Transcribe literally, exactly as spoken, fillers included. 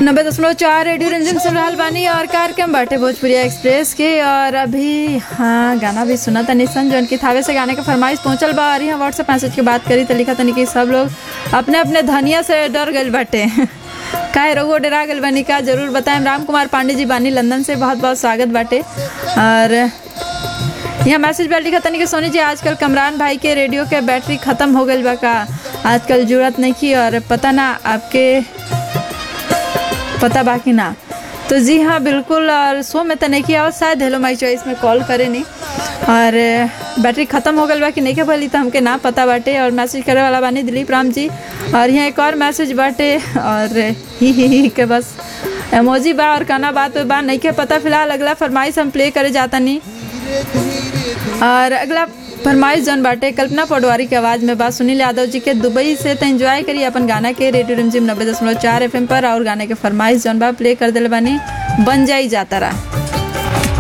नब्बे दशमलव चार रेडियो रंजन सुन रहल बानी और कार्यक्रम बाटे भोजपुरिया एक्सप्रेस के। और अभी हाँ गाना भी सुना तनी सन जौन की थावे से गाने के फरमाइश पहुंचल बा। और यहाँ व्हाट्सएप मैसेज की बात करी तो लिखा तनी कि सब लोग अपने अपने धनिया से डर गए बाटे काहे रघुओ डरा गल बानी का जरूर बताएं। राम कुमार पांडे जी बानी लंदन से, बहुत बहुत स्वागत बाटे। और यहाँ मैसेज पर लिखा तनी कि सोनी जी आजकल कमरान भाई के रेडियो के बैटरी ख़त्म हो गई बा का, आजकल जरूरत नहीं की और पता ना आपके पता बाकी ना। तो जी हाँ बिल्कुल, और शो में तो नहीं किया और शायद हेलो माई चॉइस में कॉल करे नहीं और बैटरी ख़त्म हो गई बा कि नहीं के बोली तो हमके ना पता बाटे। और मैसेज करे वाला बानी दिलीप राम जी। और यहाँ एक और मैसेज बाटे और ही ही ही के बस एमोजी बा और काना बात बा नहीं के पता। फिलहाल अगला फरमाइश हम प्ले करे जाता नहीं। और अगला फरमाइश जौन बाटे कल्पना पटवारी के आवाज़ में बात सुनील यादव जी के दुबई से। तो एंजॉय करिए अपन गाना के रेडियो रिमझिम नब्बे दशमलव चार एफ एम पर। और गाने के फरमाइश जौन बा प्ले कर दिल बानी बन जाई जाता रहा।